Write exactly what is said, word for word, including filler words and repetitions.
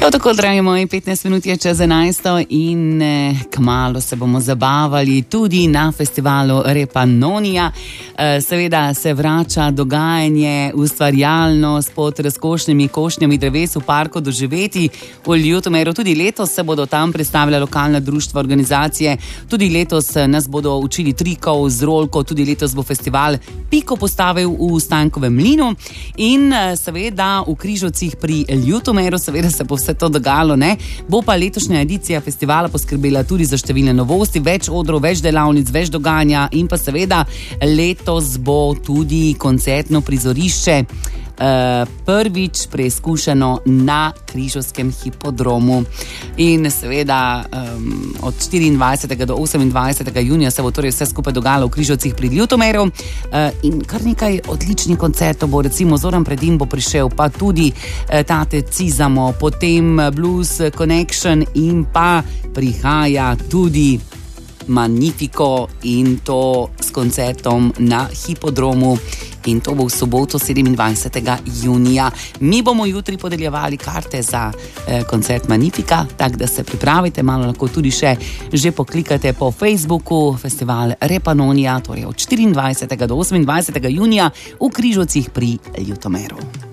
Jo, tako, dragi moji, petnajst minut je čez enajsto in eh, kmalu se bomo zabavali tudi na festivalu Repanonija. Eh, seveda se vrača dogajanje, ustvarjalnost pod razkošnimi košnjami dreves v parku doživeti v Ljutomeru. Tudi letos se bodo tam predstavile lokalna društva, organizacije, tudi letos nas bodo učili trikov z rolko, tudi letos bo festival Piko postavil v Stankovem mlinu in eh, seveda v Križovcih pri Ljutomeru, seveda se bo vse to dogajalo, ne? Bo pa letošnja edicija festivala poskrbela tudi za številne novosti, več odrov, več delavnic, več dogajanja in pa seveda letos bo tudi koncertno prizorišče uh, prvič preizkušeno na Križovskem hipodromu. In seveda um, od štiriindvajsetega do osemindvajsetega junija se bo torej vse skupaj dogajalo v Križovcih pri Ljutomeru uh, in kar nekaj odličnih koncertov bo, recimo Zoran Predin bo prišel, pa tudi uh, Tate Cizamo, potem Blues Connection in pa prihaja tudi Magnifico in to s koncertom na hipodromu in to bo v soboto sedemindvajsetega junija. Mi bomo jutri podeljevali karte za eh, koncert Magnifica, tako da se pripravite, malo lahko tudi še že poklikate po Facebooku, festival Repanonija, torej od štiriindvajsetega do osemindvajsetega junija v Križovcih pri Ljutomeru.